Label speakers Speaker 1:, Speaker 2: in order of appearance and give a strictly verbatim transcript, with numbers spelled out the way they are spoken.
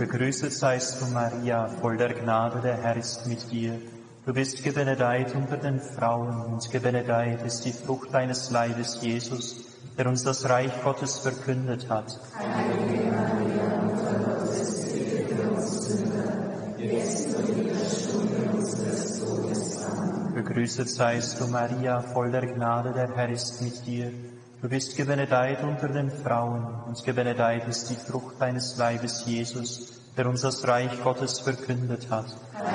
Speaker 1: Gegrüßet seist du, Maria, voll der Gnade, der Herr ist mit dir. Du bist gebenedeit unter den Frauen, und gebenedeit ist die Frucht deines Leibes, Jesus, der uns das Reich Gottes verkündet hat.
Speaker 2: Heilige Maria, Mutter Gottes, bitte für uns Sünder, jetzt und in der Stunde unseres Todes. Amen.
Speaker 1: Gegrüßet seist du, Maria, voll der Gnade, der Herr ist mit dir. Du bist gebenedeit unter den Frauen, und gebenedeit ist die Frucht deines Leibes, Jesus, der uns das Reich Gottes verkündet hat.